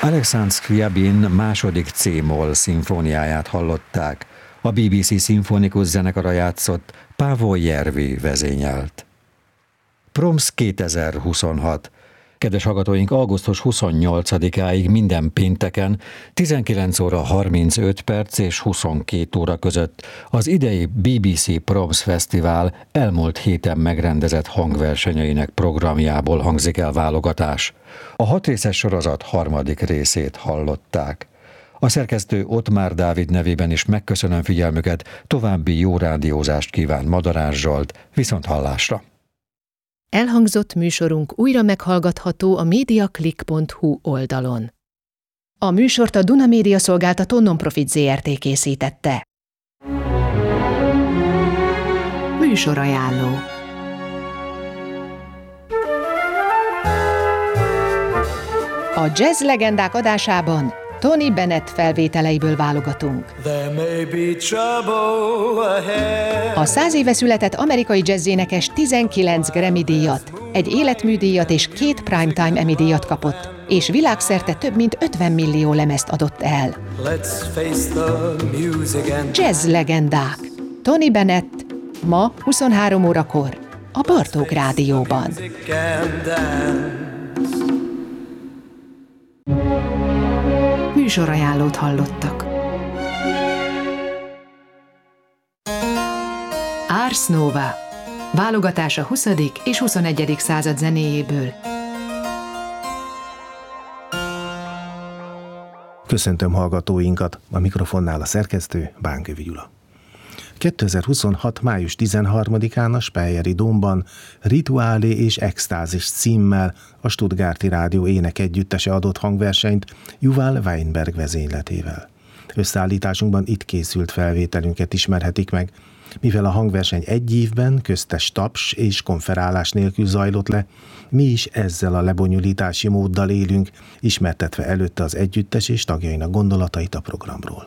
Aleksandr Szkriabin második C-moll szimfóniáját hallották. A BBC szimfonikus zenekara játszott, Pavol Järvi vezényelt. Proms 2026. Kedves hallgatóink, augusztus 28-áig minden pénteken 19 óra 35 perc és 22 óra között az idei BBC Proms Fesztivál elmúlt héten megrendezett hangversenyeinek programjából hangzik el válogatás. A 6 részes sorozat harmadik részét hallották. A szerkesztő Ottmár Dávid nevében is megköszönöm figyelmüket, további jó rádiózást kíván Madarás Zsolt, viszonthallásra! Elhangzott műsorunk újra meghallgatható a mediaclick.hu oldalon. A műsort a Duna Média Szolgáltató Nonprofit Zrt. Készítette. Műsorajánló. A jazz legendák adásában Tony Bennett felvételeiből válogatunk. A 100 éve született amerikai jazzénekes 19 Grammy-díjat, egy életműdíjat és 2 Primetime Emmy-díjat kapott, és világszerte több mint 50 millió lemezt adott el. Jazz legendák. Tony Bennett ma 23 órakor a Bartók Rádióban. Műsorajánlót hallottak. Ars Nova. Válogatás a 20. és 21. század zenéjéből. Köszöntöm hallgatóinkat, a mikrofonnál a szerkesztő Bánkövi Gyula. 2026. május 13-án a Speyeri Dómban Rituálé és Extázis címmel a Stuttgarti Rádió énekegyüttese adott hangversenyt Yuval Weinberg vezényletével. Összeállításunkban itt készült felvételünket ismerhetik meg, mivel a hangverseny egy évben köztes taps és konferálás nélkül zajlott le, mi is ezzel a lebonyolítási móddal élünk, ismertetve előtte az együttes és tagjainak gondolatait a programról.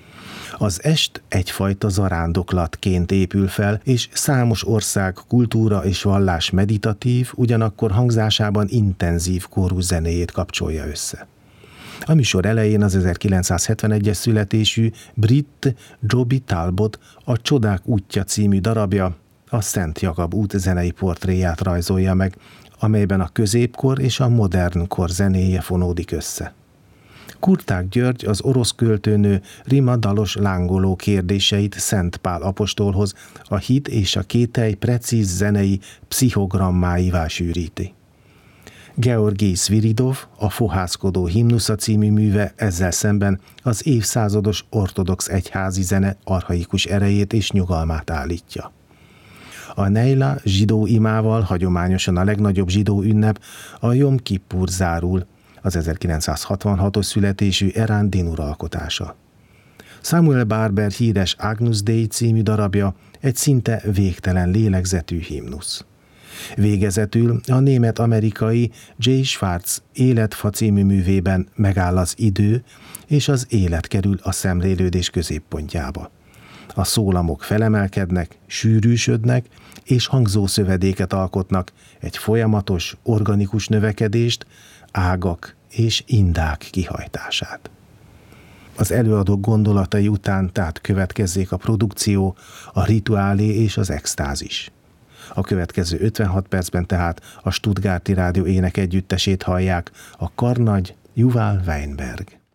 Az est egyfajta zarándoklatként épül fel, és számos ország kultúra és vallás meditatív, ugyanakkor hangzásában intenzív kórus zenéjét kapcsolja össze. A műsor elején az 1971-es születésű brit Joby Talbot a Csodák útja című darabja a Szent Jakab út zenei portréját rajzolja meg, amelyben a középkor és a modern kor zenéje fonódik össze. Kurták György az orosz költőnő Rima Dalos lángoló kérdéseit Szent Pál apostolhoz a hit és a kételj precíz zenei pszichogrammáivá sűríti. Georgi Sviridov, a Fohászkodó himnusza című műve ezzel szemben az évszázados ortodox egyházi zene archaikus erejét és nyugalmát állítja. A Neila zsidó imával hagyományosan a legnagyobb zsidó ünnep, a Jom Kippur zárul, az 1966-os születésű Eran Din uralkotása. Samuel Barber híres Agnus Dei című darabja egy szinte végtelen lélegzetű himnusz. Végezetül a német-amerikai J. Schwartz Életfa című művében megáll az idő, és az élet kerül a szemlélődés középpontjába. A szólamok felemelkednek, sűrűsödnek, és hangzószövedéket alkotnak, egy folyamatos, organikus növekedést, ágak és indák kihajtását. Az előadók gondolatai után tehát következzék a produkció, a rituálé és az extázis. A következő 56 percben tehát a Stuttgarti Rádió énekegyüttesét hallják, a karnagy Yuval Weinberg.